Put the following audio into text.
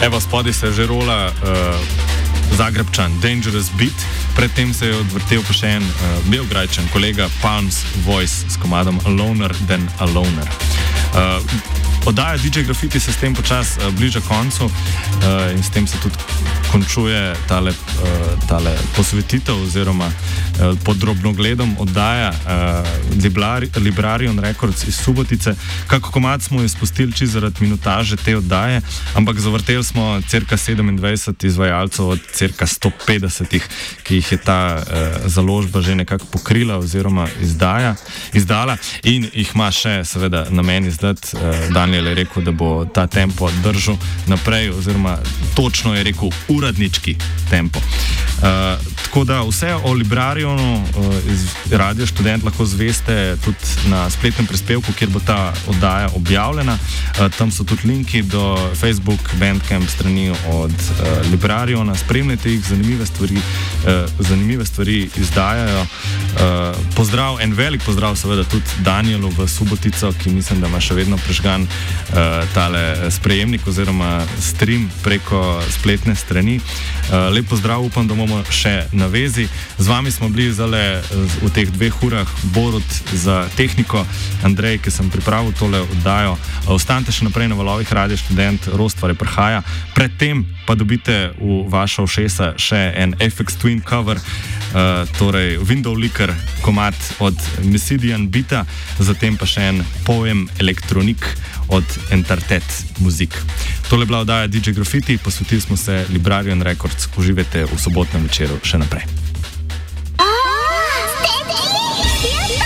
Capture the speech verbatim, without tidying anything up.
Evo, spodaj se že rola uh, Zagrebčan, Dangerous Beat, predtem se je odvrtel pa še en uh, Beograjčan, kolega Palms Voice s komadom Aloner than Aloner. Uh, Oddaja D J Graffiti se s tem počas uh, bliža koncu uh, in s tem se tudi končuje tale, uh, tale posvetitev oziroma uh, podrobno gledom oddaja uh, Librarion Records iz Subotice. Kako komad smo jo spustili čisto zaradi minutaže te oddaje, ampak zavrteli smo cirka sedemindvajset izvajalcev od cirka sto petdesetih, ki jih je ta uh, založba že nekako pokrila oziroma izdaja, izdala in jih ima še seveda namen izdati. Uh, Daniel je rekel, da bo ta tempo držal naprej, oziroma točno je rekel uradnički tempo. Uh, tako da vse o Librarionu uh, iz Radia Študent lahko zveste tudi na spletnem prispevku, kjer bo ta oddaja objavljena. Uh, tam so tudi linki do Facebook, Bandcamp strani od uh, Librariona. Spremljajte jih, zanimive stvari, uh, zanimive stvari izdajajo. Uh, pozdrav, en velik pozdrav seveda tudi Danielu v Subotico, ki mislim, da ima še vedno prežgan uh, tale sprejemnik oziroma stream preko spletne strani. Uh, lep pozdrav, upam, da bomo še na vezi. Z vami smo bili zale v teh dveh urah Borut za tehniko, Andrej, ki sem pripravil tole oddajo. Uh, ostanite še naprej na valovih Radia Študent, Rostvar je prhaja. Predtem pa dobite v vaša ušesa še en F X Twin cover, uh, torej Window Licker komad od Mesidian Beata, zatem pa še en Poem Elektronik od Entartet Muzik. Tole je bila oddaja D J Graffiti, posvetili smo se Librarion Records. Uživajte v sobotnem večeru še naprej.